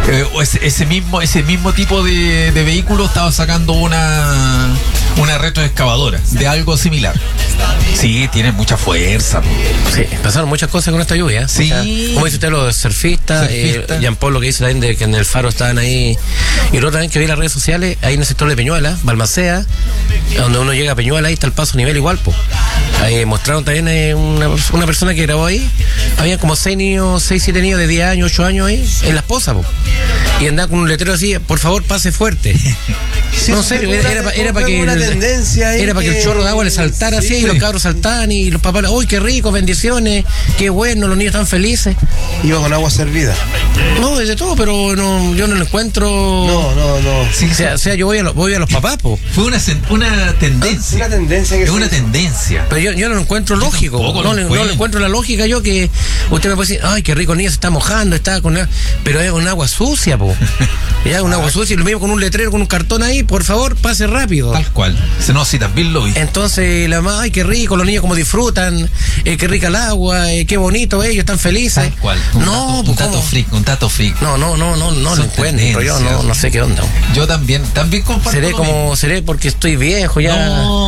Ese mismo tipo de vehículo estaba sacando una retroexcavadora de algo similar. Sí, tiene mucha fuerza. Sí, pasaron muchas cosas con esta lluvia. Sí. O sea, como dice usted, los surfistas, Jean Paul, lo que dice también de que en el faro estaban ahí. Y luego también que vi en las redes sociales, ahí en el sector de Peñuela, Balmaceda, donde uno llega a Peñuela, ahí está el paso a nivel igual, pues. Ahí mostraron también una persona que grabó ahí. Había como 6, 7 niños de 10 años, 8 años ahí, en las posas, pues. Y andaba con un letrero así, por favor, pase fuerte. Sí, no sé, era para que el chorro de agua le saltara así, y los cabros saltaban y los papás, uy, qué rico, bendiciones, qué bueno, los niños están felices. Iba con agua servida. No, de todo, pero no, yo no lo encuentro. No. Sí, o sea, yo voy a los papás, po. Fue una tendencia. Una tendencia que es una tendencia. Pero yo no lo encuentro lógico. No le encuentro la lógica yo que usted me puede decir, ay, qué rico, el niño se está mojando, está con pero es un agua sucia, po. Ya, un agua sucia, y lo mismo con un letrero, con un cartón ahí, por favor, pase rápido. Tal cual. No, sí, también lo vi. Entonces, la mamá, ay, qué rico, los niños como disfrutan, qué rica el agua, qué bonito, ellos están felices. Tal cual. Un dato freak. No lo encuentro, yo no sé qué onda. Yo también comparto. Seré porque estoy viejo ya.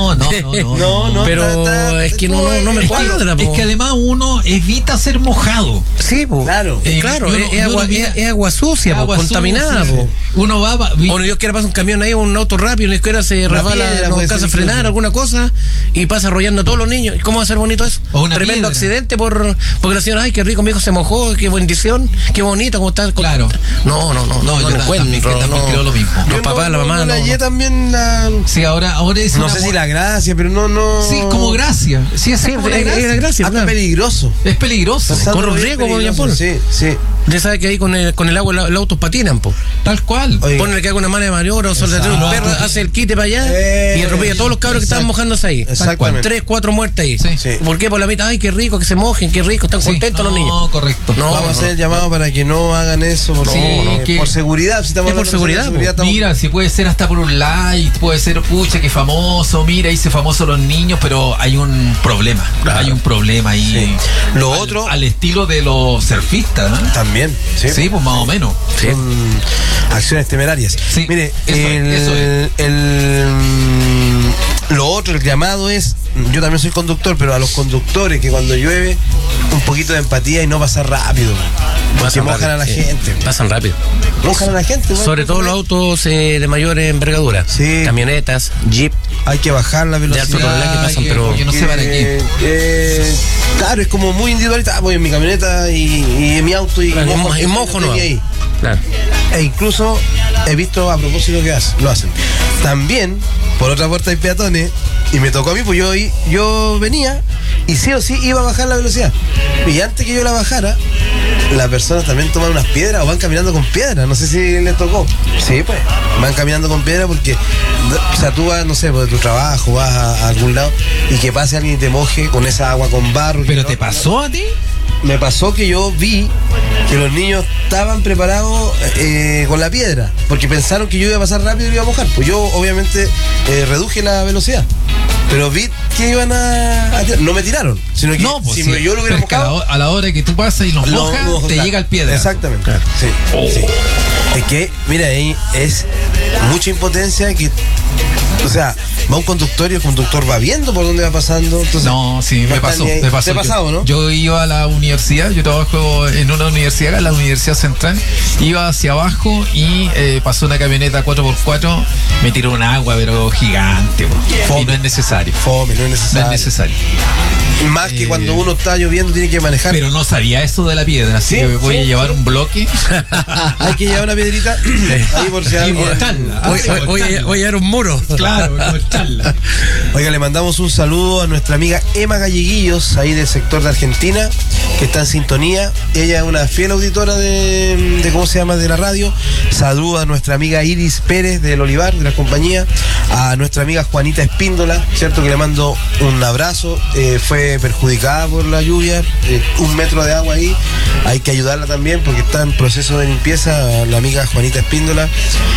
No. Pero es que no me cuadra. Es que además uno evita ser mojado. Sí, po. Claro. Es agua sucia, po, contaminada, po. Uno va. O Dios quiera pasa un camión ahí, un auto rápido, ni siquiera se resbala, no alcanza a frenar alguna cosa y pasa arrollando a todos los niños. ¿Cómo va a ser bonito eso? Tremendo accidente porque la señora, ay, qué rico, mi hijo se mojó, qué bendición, qué bonito, cómo está. Claro. No yo también creo lo mismo. Los papás, la mamá. También Sí, ahora es. No sé si la gracia, pero no. Sí, como gracia. Sí, es como la gracia. Hasta peligroso. Es peligroso. Corre un riesgo, como Jean Paul. Sí. Usted sabe que ahí con el agua los autos patinan, po. Tal cual. Ponle que haga una mano de maniobra o solamente un perro hace el quite para allá y atropella a todos los cabros que estaban mojándose ahí. Exactamente. 3, 4 muertes ahí. Sí. ¿Por qué? Por la mitad, ay, qué rico que se mojen, qué rico, están contentos los niños. No, correcto. Vamos a hacer el llamado para que no hagan eso por seguridad. Si estamos por seguridad. Mira, si puede ser hasta por un like, puede ser, pucha, qué famoso, mira, hice famoso los niños, pero hay un problema. Claro. Hay un problema ahí. Sí. Lo otro. Al estilo de los surfistas, ¿no? También. Sí, pues más o menos. Sí. Son acciones temerarias. Sí, mire, eso es. Lo otro, el llamado es, yo también soy conductor, pero a los conductores que cuando llueve, un poquito de empatía y no pasar rápido. Porque mojan a la gente. Pasan rápido. Mojan a la gente. Sobre todo los autos de mayor envergadura. Sí. Camionetas, jeep. Hay que bajar la velocidad. De alto tonelaje que pasan, pero que no se van aquí. Claro, es como muy individualista. Voy en mi camioneta y en mi auto y mojo no. Claro. E incluso he visto a propósito que lo hacen. También, por otra puerta hay peatones y me tocó a mí, pues yo venía y sí o sí iba a bajar la velocidad. Y antes que yo la bajara, las personas también toman unas piedras o van caminando con piedras. No sé si les tocó. Sí, pues. Van caminando con piedras porque, o sea, tú vas, no sé, por tu trabajo, vas a algún lado y que pase alguien y te moje con esa agua con barro. ¿Pero te pasó a ti? Me pasó que yo vi que los niños estaban preparados con la piedra, porque pensaron que yo iba a pasar rápido y iba a mojar. Pues yo obviamente reduje la velocidad, pero vi que iban a tirar. No me tiraron, sino que no, pues si yo lo hubiera mojado, a la hora que tú pasas y los mojas, te llega el piedra. Exactamente. Claro. Sí. Es que, mira, ahí es mucha impotencia que, o sea, va un conductor y el conductor va viendo por dónde va pasando. Entonces, no, sí, me pasó. ¿Te ha pasado, no? Yo iba a la universidad, yo trabajo en una universidad, la Universidad Central, iba hacia abajo y pasó una camioneta 4x4, me tiró un agua, pero gigante, y no es necesario. No es necesario. Más que cuando uno está lloviendo tiene que manejar. Pero no sabía eso de la piedra, así que voy a llevar un bloque. Hay que llevar una piedrita ahí por si algo. Voy a llevar un muro. Claro, cortarla. Oiga, le mandamos un saludo a nuestra amiga Emma Galleguillos, ahí del sector de Argentina, que está en sintonía. Ella es una fiel auditora de ¿cómo se llama? De la radio. Saludo a nuestra amiga Iris Pérez del Olivar, de la compañía. A nuestra amiga Juanita Espíndola, ¿cierto? Que le mando un abrazo. Fue perjudicada por la lluvia, 1 metro de agua ahí. Hay que ayudarla también porque está en proceso de limpieza, la amiga Juanita Espíndola.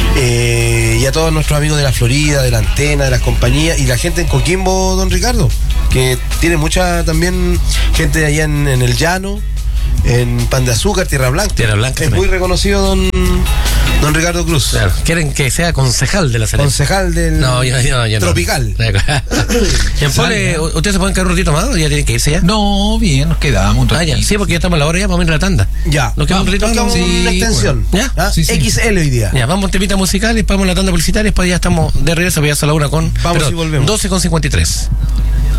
Y a todos nuestros amigos de la Florida, de la Antena, de las compañías y la gente en Coquimbo, don Ricardo, que tiene mucha también gente allá en el llano, en Pan de Azúcar, Tierra Blanca. Tierra Blanca Es también. muy reconocido don Ricardo Cruz. Claro. ¿Quieren que sea concejal de la Serena? Concejal del No, yo no. Tropical. Jean Paul, ¿ustedes se pueden quedar un ratito más o ya tienen que irse ya? No, bien, nos quedamos un Ah, ya. ratito. Sí, porque ya estamos a la hora ya, vamos a ir a la tanda. Ya. ¿Nos quedamos un ratito más? Nos quedamos Sí, una extensión. bueno. ¿Ah? Sí, sí. XL hoy día. Ya, vamos a un temita musical y después vamos a la tanda publicitaria y después ya estamos de regreso, voy a hacer la una con... Vamos y volvemos. 12:53.